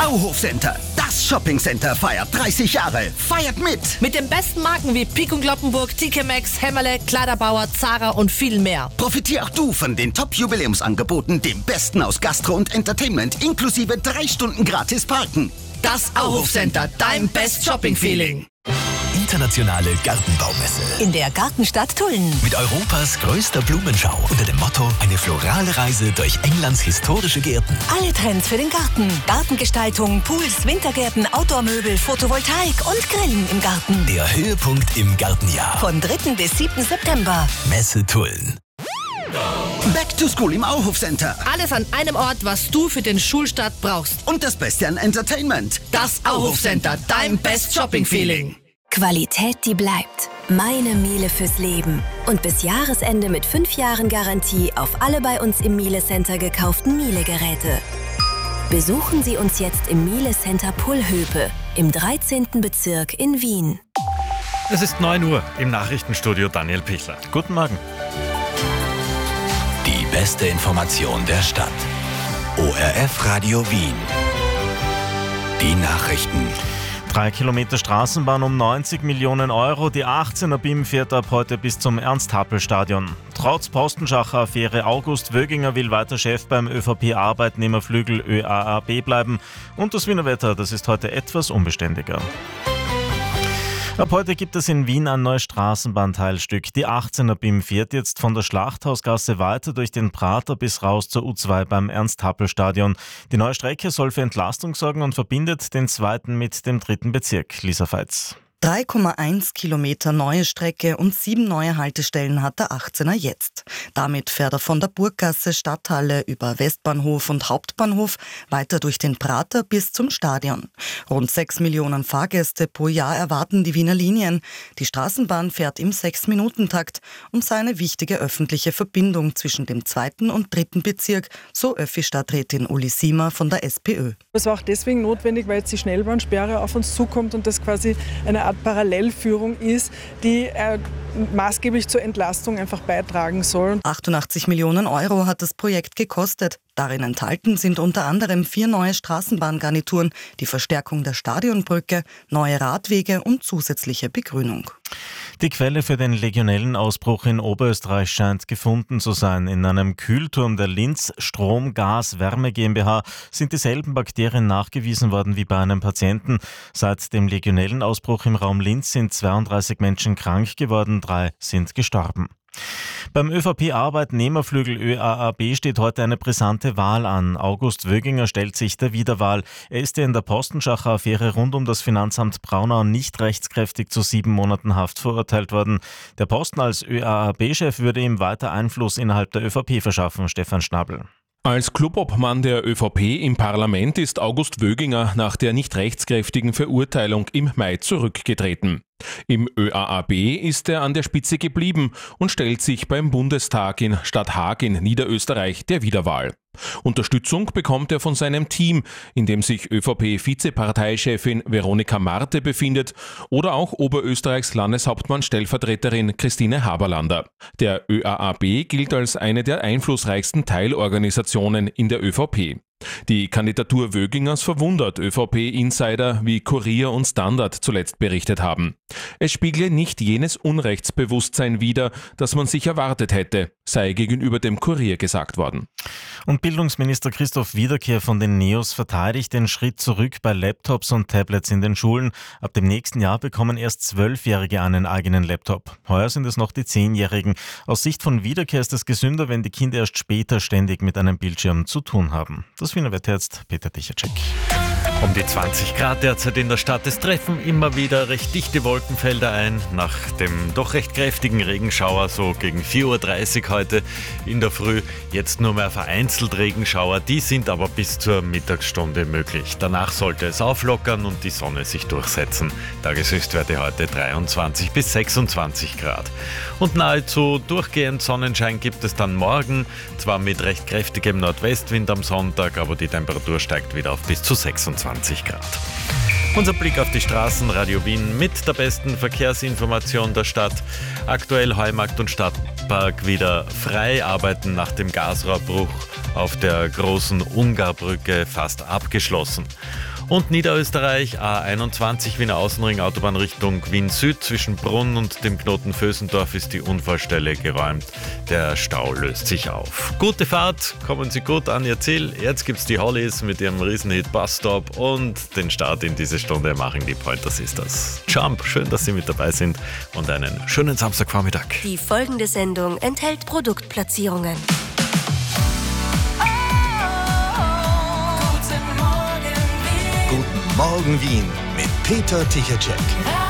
Auhof Center, das Shoppingcenter, feiert 30 Jahre. Feiert mit! Mit den besten Marken wie Pik & Kloppenburg, TK Maxx, Hämmerle, Kleiderbauer, Zara und viel mehr. Profitier auch du von den Top-Jubiläumsangeboten, dem Besten aus Gastro und Entertainment, inklusive 3 Stunden gratis Parken. Das Auhof Center, dein Best Shopping Feeling. Internationale Gartenbaumesse. In der Gartenstadt Tulln. Mit Europas größter Blumenschau unter dem Motto: eine florale Reise durch Englands historische Gärten. Alle Trends für den Garten. Gartengestaltung, Pools, Wintergärten, Outdoor-Möbel, Photovoltaik und Grillen im Garten. Der Höhepunkt im Gartenjahr. Von 3. bis 7. September. Messe Tulln. Back to School im Auhof Center. Alles an einem Ort, was du für den Schulstart brauchst. Und das Beste an Entertainment. Das Auhof Center, dein Best Shopping Feeling. Qualität, die bleibt. Meine Miele fürs Leben. Und bis Jahresende mit 5 Jahren Garantie auf alle bei uns im Miele Center gekauften Miele-Geräte. Besuchen Sie uns jetzt im Miele Center Pullhöpe im 13. Bezirk in Wien. Es ist 9 Uhr im Nachrichtenstudio Daniel Pichler. Guten Morgen. Die beste Information der Stadt. ORF Radio Wien. Die Nachrichten. 3 Kilometer Straßenbahn um 90 Millionen Euro. Die 18er BIM fährt ab heute bis zum Ernst-Happel-Stadion. Trotz Postenschacher-Affäre August Wöginger will weiter Chef beim ÖVP-Arbeitnehmerflügel ÖAAB bleiben. Und das Wiener Wetter, das ist heute etwas unbeständiger. Ab heute gibt es in Wien ein neues Straßenbahnteilstück. Die 18er BIM fährt jetzt von der Schlachthausgasse weiter durch den Prater bis raus zur U2 beim Ernst-Happel-Stadion. Die neue Strecke soll für Entlastung sorgen und verbindet den 2. mit dem 3. Bezirk. Lisa Veitz. 3,1 Kilometer neue Strecke und 7 neue Haltestellen hat der 18er jetzt. Damit fährt er von der Burggasse, Stadthalle über Westbahnhof und Hauptbahnhof weiter durch den Prater bis zum Stadion. Rund 6 Millionen Fahrgäste pro Jahr erwarten die Wiener Linien. Die Straßenbahn fährt im 6-Minuten-Takt und sei eine wichtige öffentliche Verbindung zwischen dem 2. und 3. Bezirk, so Öffi-Stadträtin Uli Siemer von der SPÖ. Es war auch deswegen notwendig, weil jetzt die Schnellbahnsperre auf uns zukommt und das quasi eine Art Parallelführung ist, die maßgeblich zur Entlastung einfach beitragen soll. 88 Millionen Euro hat das Projekt gekostet. Darin enthalten sind unter anderem 4 neue Straßenbahngarnituren, die Verstärkung der Stadionbrücke, neue Radwege und zusätzliche Begrünung. Die Quelle für den Legionellenausbruch in Oberösterreich scheint gefunden zu sein. In einem Kühlturm der Linz Strom, Gas, Wärme GmbH sind dieselben Bakterien nachgewiesen worden wie bei einem Patienten. Seit dem Legionellenausbruch im Raum Linz sind 32 Menschen krank geworden, 3 sind gestorben. Beim ÖVP-Arbeitnehmerflügel ÖAAB steht heute eine brisante Wahl an. August Wöginger stellt sich der Wiederwahl. Er ist ja in der Postenschacher-Affäre rund um das Finanzamt Braunau nicht rechtskräftig zu 7 Monaten Haft verurteilt worden. Der Posten als ÖAAB-Chef würde ihm weiter Einfluss innerhalb der ÖVP verschaffen. Stefan Schnabel. Als Clubobmann der ÖVP im Parlament ist August Wöginger nach der nicht rechtskräftigen Verurteilung im Mai zurückgetreten. Im ÖAAB ist er an der Spitze geblieben und stellt sich beim Bundestag in Stadthaag in Niederösterreich der Wiederwahl. Unterstützung bekommt er von seinem Team, in dem sich ÖVP-Vizeparteichefin Veronika Marte befindet oder auch Oberösterreichs Landeshauptmann-Stellvertreterin Christine Haberlander. Der ÖAAB gilt als eine der einflussreichsten Teilorganisationen in der ÖVP. Die Kandidatur Wögingers verwundert ÖVP-Insider, wie Kurier und Standard zuletzt berichtet haben. Es spiegle nicht jenes Unrechtsbewusstsein wider, das man sich erwartet hätte, sei gegenüber dem Kurier gesagt worden. Und Bildungsminister Christoph Wiederkehr von den NEOS verteidigt den Schritt zurück bei Laptops und Tablets in den Schulen. Ab dem nächsten Jahr bekommen erst 12-Jährige einen eigenen Laptop. Heuer sind es noch die 10-Jährigen. Aus Sicht von Wiederkehr ist es gesünder, wenn die Kinder erst später ständig mit einem Bildschirm zu tun haben. Das Wiener Wetter jetzt, Peter Dichacek. Um die 20 Grad derzeit in der Stadt. Es treffen immer wieder recht dichte Wolkenfelder ein. Nach dem doch recht kräftigen Regenschauer, so gegen 4.30 Uhr heute in der Früh, jetzt nur mehr vereinzelt Regenschauer. Die sind aber bis zur Mittagsstunde möglich. Danach sollte es auflockern und die Sonne sich durchsetzen. Tageshöchstwerte heute 23 bis 26 Grad. Und nahezu durchgehend Sonnenschein gibt es dann morgen. Zwar mit recht kräftigem Nordwestwind am Sonntag, aber die Temperatur steigt wieder auf bis zu 26 Grad. Unser Blick auf die Straßen, Radio Wien mit der besten Verkehrsinformation der Stadt. Aktuell Heumarkt und Stadtpark wieder frei, arbeiten nach dem Gasrohrbruch auf der großen Ungarbrücke fast abgeschlossen. Und Niederösterreich, A21 Wiener Außenring, Autobahn Richtung Wien Süd. Zwischen Brunn und dem Knoten Vösendorf ist die Unfallstelle geräumt. Der Stau löst sich auf. Gute Fahrt, kommen Sie gut an Ihr Ziel. Jetzt gibt's die Hollies mit ihrem Riesenhit Bus Stop und den Start in diese Stunde machen die Pointer Sisters. Jump, schön, dass Sie mit dabei sind und einen schönen Samstagvormittag. Die folgende Sendung enthält Produktplatzierungen. Guten Morgen Wien mit Peter Tichetschek.